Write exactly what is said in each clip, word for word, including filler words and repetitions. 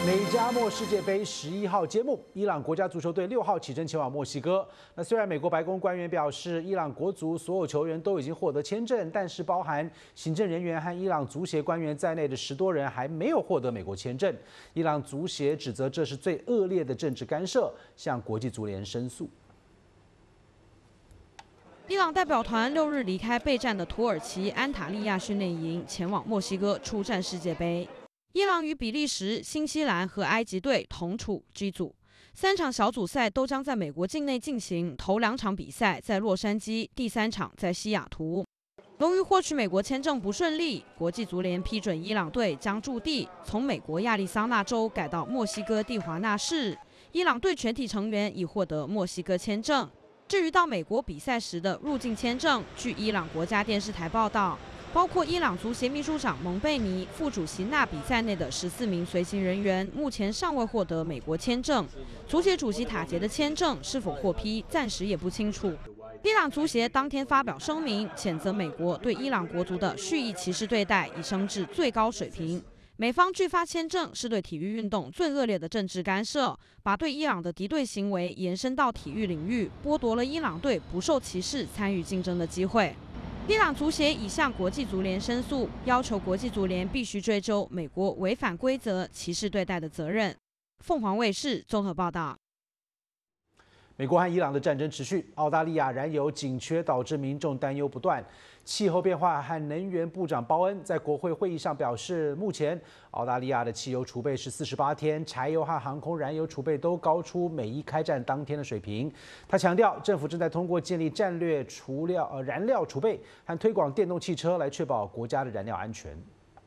美加墨世界杯十一号揭幕，伊朗国家足球队六号启程前往墨西哥。那虽然美国白宫官员表示，伊朗国足所有球员都已经获得签证，但是包含行政人员和伊朗足协官员在内的十多人还没有获得美国签证。伊朗足协指责这是最恶劣的政治干涉，向国际足联申诉。 伊朗代表团六日离开备战的土耳其安塔利亚训练营，前往墨西哥出战世界杯。伊朗与比利时、新西兰和埃及队同处 G 组，三场小组赛都将在美国境内进行，头两场比赛在洛杉矶，第三场在西雅图。由于获取美国签证不顺利，国际足联批准伊朗队将驻地从美国亚利桑那州改到墨西哥蒂华纳市。伊朗队全体成员已获得墨西哥签证。 至于到美国比赛时的入境签证，据伊朗国家电视台报道，包括伊朗足协秘书长蒙贝尼、副主席纳比在内的十四名随行人员，目前尚未获得美国签证。足协主席塔杰的签证是否获批，暂时也不清楚。伊朗足协当天发表声明，谴责美国对伊朗国足的蓄意歧视对待，已升至最高水平。 美方拒发签证是对体育运动最恶劣的政治干涉，把对伊朗的敌对行为延伸到体育领域，剥夺了伊朗队不受歧视参与竞争的机会。伊朗足协已向国际足联申诉，要求国际足联必须追究美国违反规则、歧视对待的责任。凤凰卫视综合报道。 美国和伊朗的战争持续，澳大利亚燃油紧缺导致民众担忧不断。气候变化和能源部长鲍恩在国会会议上表示，目前澳大利亚的汽油储备是四十八天，柴油和航空燃油储备都高出美伊开战当天的水平。他强调，政府正在通过建立战略储料呃燃料储备和推广电动汽车来确保国家的燃料安全。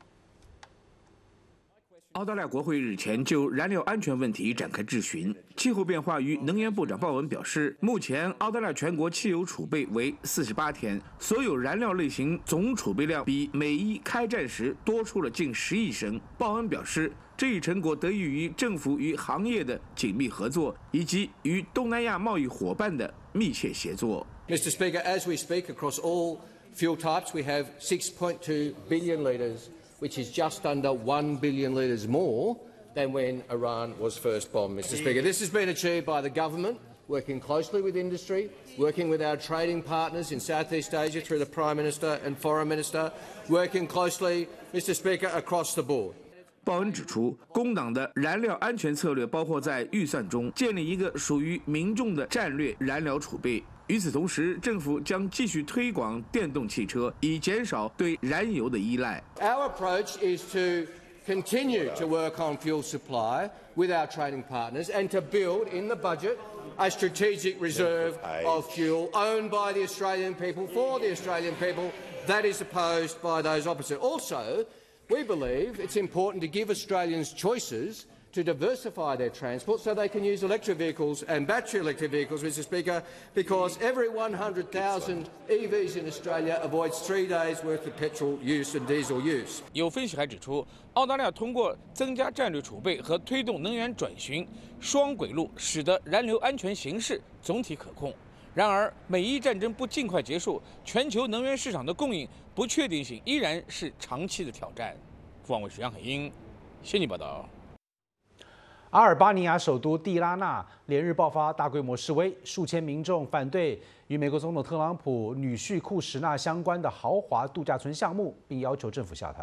澳大利亚国会日前就燃料安全问题展开质询。气候变化与能源部长鲍文表示，目前澳大利亚全国汽油储备为四十八天，所有燃料类型总储备量比美伊开战时多出了近十亿升。鲍恩表示，这一成果得益于政府与行业的紧密合作，以及与东南亚贸易伙伴的密切协作。 Mister Speaker, as we speak across all fuel types, we have six point two billion litres. Which is just under one billion litres more than when Iran was first bombed, Mister Speaker. This has been achieved by the government, working closely with industry, working with our trading partners in Southeast Asia through the Prime Minister and Foreign Minister, working closely, Mister Speaker, across the board. 鲍恩指出，工党的燃料安全策略包括在预算中建立一个属于民众的战略燃料储备。与此同时，政府将继续推广电动汽车，以减少对燃油的依赖。 Our approach is to continue to work on fuel supply with our trading partners and to build in the budget a strategic reserve of fuel owned by the Australian people for the Australian people that is opposed by those opposite. Also, we believe it's important to give Australians choices to diversify their transport so they can use electric vehicles and battery electric vehicles, Mister Speaker, because every one hundred thousand E Vs in Australia avoids three days' worth of petrol use and diesel use. 有分析还指出，澳大利亚通过增加战略储备和推动能源转型双轨路，使得燃油安全形势总体可控。然而，美伊战争不尽快结束，全球能源市场的供应不确定性依然是长期的挑战。凤凰卫视杨海英，悉尼报道。 阿尔巴尼亚首都蒂拉纳连日爆发大规模示威，数千民众反对与美国总统特朗普女婿库什纳相关的豪华度假村项目，并要求政府下台。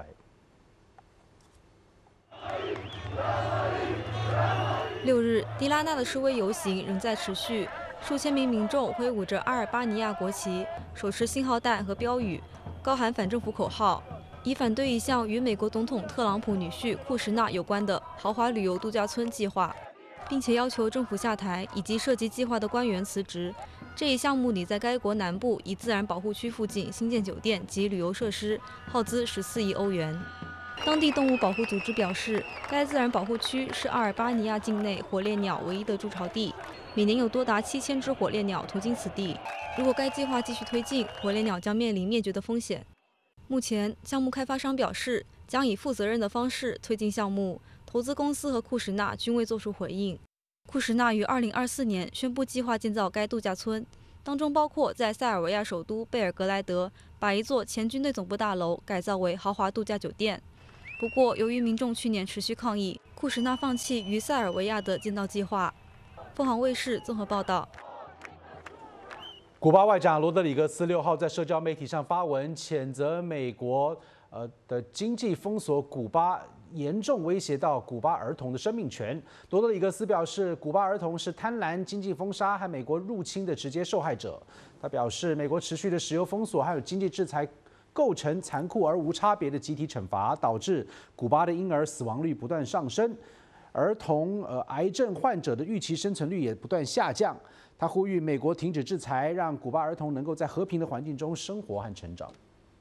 六日，蒂拉纳的示威游行仍在持续，数千名民众挥舞着阿尔巴尼亚国旗，手持信号弹和标语，高喊反政府口号。 以反对一项与美国总统特朗普女婿库什纳有关的豪华旅游度假村计划，并且要求政府下台以及涉及计划的官员辞职。这一项目拟在该国南部一自然保护区附近新建酒店及旅游设施，耗资十四亿欧元。当地动物保护组织表示，该自然保护区是阿尔巴尼亚境内火烈鸟唯一的筑巢地，每年有多达七千只火烈鸟途经此地。如果该计划继续推进，火烈鸟将面临灭绝的风险。 目前，项目开发商表示将以负责任的方式推进项目，投资公司和库什纳均未作出回应。库什纳于二零二四年宣布计划建造该度假村，当中包括在塞尔维亚首都贝尔格莱德把一座前军队总部大楼改造为豪华度假酒店。 不过，由于民众去年持续抗议，库什纳放弃与塞尔维亚的建道计划。凤凰卫视综合报道。 古巴外长罗德里格斯六号在社交媒体上发文，谴责美国呃的经济封锁古巴，严重威胁到古巴儿童的生命权。罗德里格斯表示，古巴儿童是贪婪、经济封杀和美国入侵的直接受害者。他表示，美国持续的石油封锁还有经济制裁，构成残酷而无差别的集体惩罚，导致古巴的婴儿死亡率不断上升，儿童呃癌症患者的预期生存率也不断下降。他呼吁美国停止制裁，让古巴儿童能够在和平的环境中生活和成长。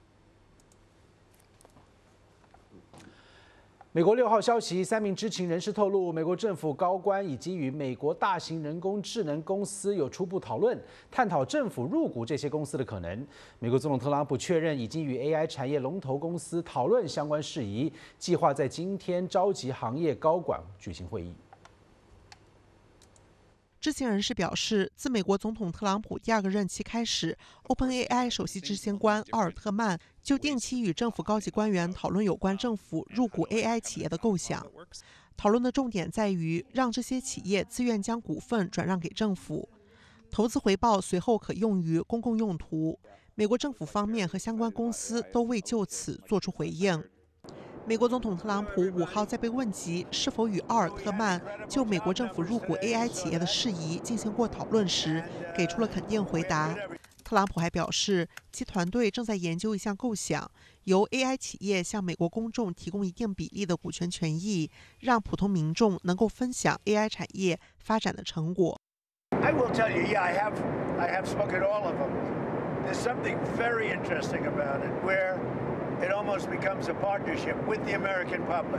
美国六号消息，三名知情人士透露，美国政府高官以及与美国大型人工智能公司有初步讨论，探讨政府入股这些公司的可能。美国总统特朗普确认，已经与 A I 产业龙头公司讨论相关事宜，计划在今天召集行业高管举行会议。 知情人士表示，自美国总统特朗普第二个任期开始 ，OpenAI 首席执行官奥尔特曼就定期与政府高级官员讨论有关政府入股 A I 企业的构想。讨论的重点在于让这些企业自愿将股份转让给政府，投资回报随后可用于公共用途。美国政府方面和相关公司都未就此作出回应。美国总统特朗普五号在被问及是否与奥尔特曼就美国政府入股 A I 企业的事宜进行过讨论时，给出了肯定回答。特朗普还表示，其团队正在研究一项构想，由 A I 企业向美国公众提供一定比例的股权权益，让普通民众能够分享 A I 产业发展的成果。 I will tell you, yeah, I have, I have spoken to all of them. There's something very interesting about it, where it almost becomes a partnership with the American public,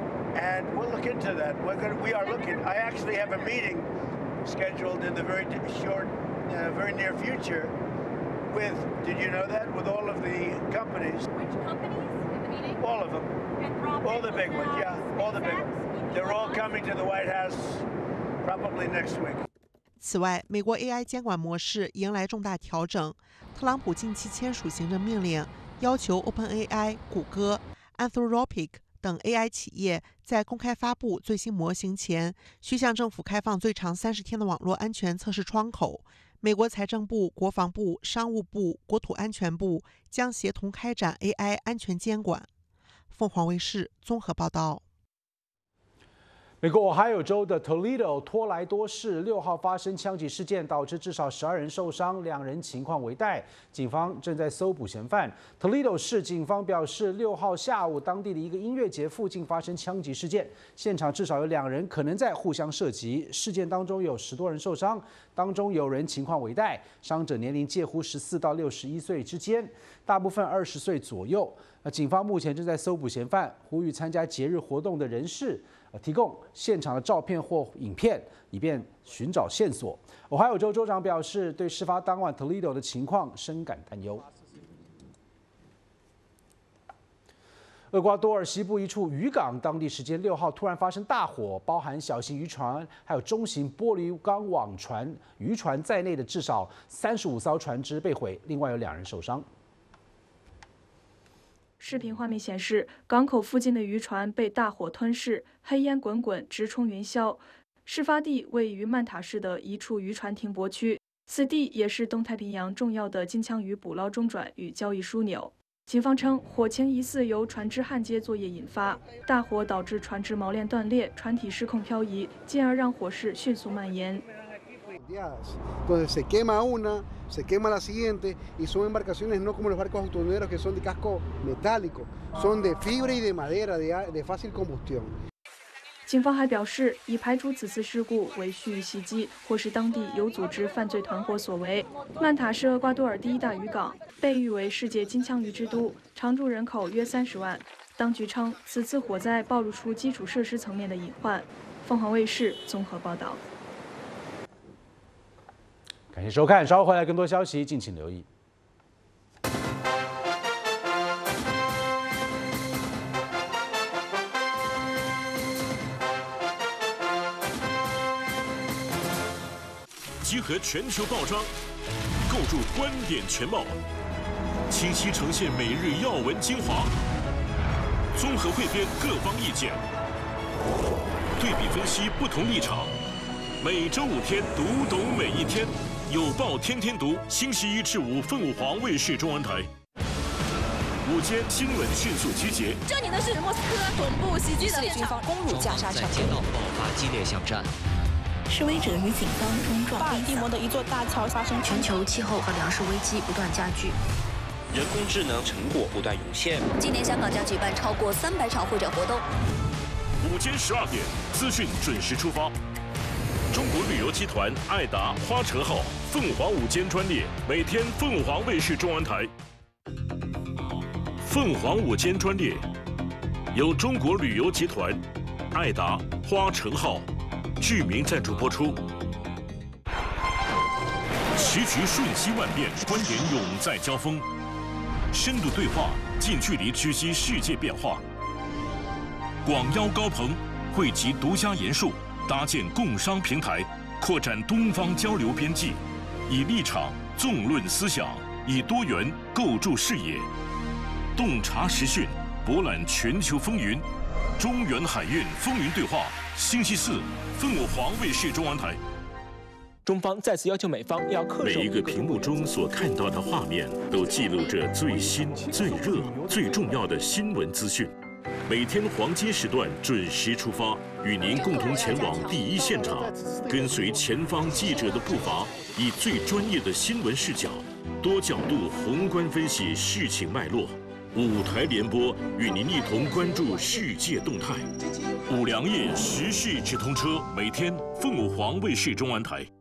and we'll look into that. We're going, we are looking. I actually have a meeting scheduled in the very short, uh, very near future, with. Did you know that? With all of the companies. Which companies in the meeting? All of them. All the big ones, yeah, all the big ones. They're all coming to the White House probably next week. 此外，美国 A I 监管模式迎来重大调整。特朗普近期签署行政命令，要求 OpenAI、谷歌、Anthropic 等 A I 企业在公开发布最新模型前，需向政府开放最长三十天的网络安全测试窗口。美国财政部、国防部、商务部、国土安全部将协同开展 A I 安全监管。凤凰卫视综合报道。 美国 Ohio 州的 Toledo 托莱多市六号发生枪击事件，导致至少十二人受伤，两人情况危殆。警方正在搜捕嫌犯。Toledo 市警方表示，六号下午当地的一个音乐节附近发生枪击事件，现场至少有两人可能在互相射击。事件当中有十多人受伤，当中有人情况危殆，伤者年龄介乎十四到六十一岁之间，大部分二十岁左右。那警方目前正在搜捕嫌犯，呼吁参加节日活动的人士提供现场的照片或影片，以便寻找线索。俄亥俄州州长表示，对事发当晚 Toledo 的情况深感担忧。厄瓜多尔西部一处渔港，当地时间六号突然发生大火，包含小型渔船还有中型玻璃钢网船渔船在内的至少三十五艘船只被毁，另外有两人受伤。 视频画面显示，港口附近的渔船被大火吞噬，黑烟滚滚，直冲云霄。事发地位于曼塔市的一处渔船停泊区，此地也是东太平洋重要的金枪鱼捕捞中转与交易枢纽。警方称，火情疑似由船只焊接作业引发，大火导致船只锚链断裂，船体失控漂移，进而让火势迅速蔓延。 Entonces se quema una, se quema la siguiente, y son embarcaciones no como los barcos autoneros que son de casco metálico, son de fibra y de madera, de, de fácil combustión. 警方还表示，已排除此次事故为蓄意袭击或是当地有组织犯罪团伙所为。曼塔是厄瓜多尔第一大渔港，被誉为世界金枪鱼之都，常住人口约三十万。当局称，此次火灾暴露出基础设施层面的隐患。凤凰卫视综合报道。 感谢收看，稍后回来更多消息，敬请留意。 集合全球报章，构筑观点全貌，清晰呈现每日要闻精华， 综合汇编各方意见，对比分析不同立场。每周五天，读懂每一天。有报天天读，星期一至五，凤凰卫视中文台。午间新闻迅速集结。 这里的是莫斯科恐怖袭击的现场，攻入加沙城。 在街道爆发激烈巷战。 示威者与警方冲撞。 巴尔的摩的一座大桥发生。 全球气候和粮食危机不断加剧。 人工智能成果不断涌现。 今年香港将举办超过三百场会展活动。 午间十二点，资讯准时出发。中国旅游集团爱达花城号凤凰午间专列，每天凤凰卫视中文台。凤凰午间专列由中国旅游集团爱达花城号剧名赞助播出。棋局瞬息万变，观点永在交锋，深度对话，近距离直击世界变化。广邀高朋，汇集独家研述，搭建共商平台，扩展东方交流边际，以立场纵论思想，以多元构筑视野，洞察时讯，博览全球风云。中原海运风云对话，星期四，凤凰卫视中文台。 中方再次要求美方要恪守。 每一个屏幕中所看到的画面，都记录着最新、最热、最重要的新闻资讯。每天黄金时段准时出发，与您共同前往第一现场，跟随前方记者的步伐，以最专业的新闻视角，多角度宏观分析事情脉络。五台联播，与您一同关注世界动态。五粮液时事直通车，每天凤凰卫视中文台。